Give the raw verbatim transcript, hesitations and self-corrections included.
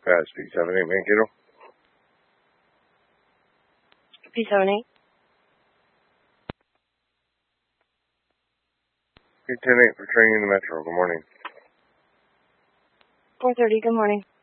That's P seven eight Mankato. P seven eight. P ten eight for training in the Metro. Good morning. four thirty, good morning.